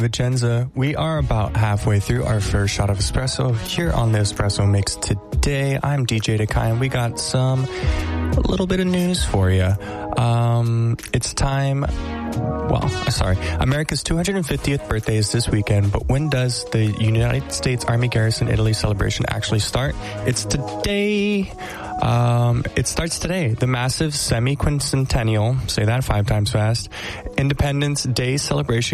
Vicenza. We are about halfway through our first shot of espresso here on the Espresso Mix today. I'm DJ Takai, and we got a little bit of news for you. It's time. America's 250th birthday is this weekend, but when does the United States Army Garrison Italy celebration actually start? It's today. It starts today. The massive semi-quincentennial, say that 5 times fast, Independence Day celebration